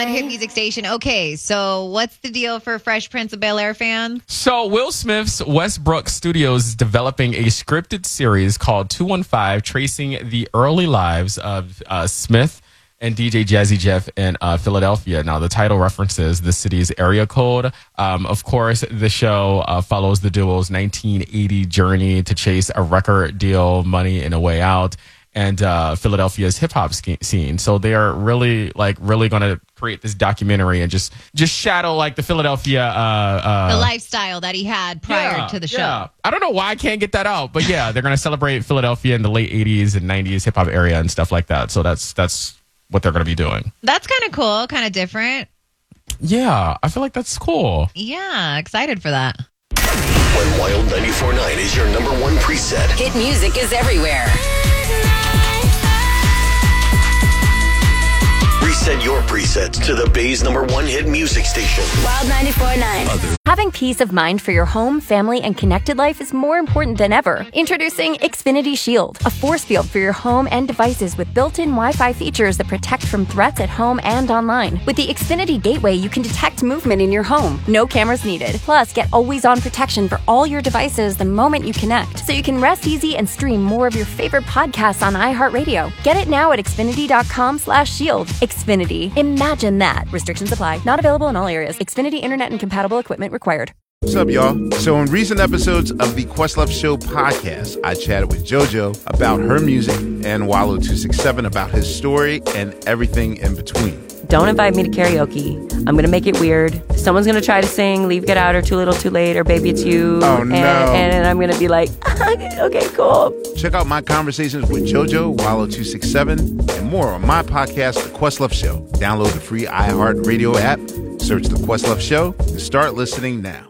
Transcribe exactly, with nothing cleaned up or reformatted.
hit music station. Okay, so what's the deal for Fresh Prince of Bel-Air fans? So Will Smith's Westbrook Studios is developing a scripted series called two one five, tracing the early lives of uh, Smith and D J Jazzy Jeff in uh, Philadelphia. Now, the title references the city's area code. Um, of course, the show uh, follows the duo's nineteen eighty journey to chase a record deal, money, and a way out, and uh, Philadelphia's hip hop scene. So they are really, like, really going to create this documentary and just just shadow like the Philadelphia uh, uh, the lifestyle that he had prior yeah, to the show. Yeah. I don't know why I can't get that out, but yeah, they're going to celebrate Philadelphia in the late eighties and nineties hip hop area and stuff like that. So that's that's what they're going to be doing. That's kind of cool, kind of different. Yeah, I feel like that's cool. Yeah, excited for that. When Wild ninety-four point nine is your number one preset. Hit music is everywhere. Reset your presets to the Bay's number one hit music station. Wild ninety-four point nine. Other. Having peace of mind for your home, family, and connected life is more important than ever. Introducing Xfinity Shield, a force field for your home and devices with built-in Wi-Fi features that protect from threats at home and online. With the Xfinity Gateway, you can detect movement in your home. No cameras needed. Plus, get always-on protection for all your devices the moment you connect, so you can rest easy and stream more of your favorite podcasts on iHeartRadio. Get it now at Xfinity.com slash shield. Xfinity. Imagine that. Restrictions apply. Not available in all areas. Xfinity Internet and compatible equipment required. What's up, y'all? So in recent episodes of the Questlove Show podcast, I chatted with JoJo about her music and Wallow two sixty-seven about his story and everything in between. Don't invite me to karaoke. I'm going to make it weird. Someone's going to try to sing Leave, Get Out, or Too Little, Too Late, or Baby It's You. Oh, no. And, and I'm going to be like, okay, cool. Check out my conversations with JoJo, Wallow two sixty-seven, and more on my podcast, The Questlove Show. Download the free iHeartRadio app, search The Questlove Show, and start listening now.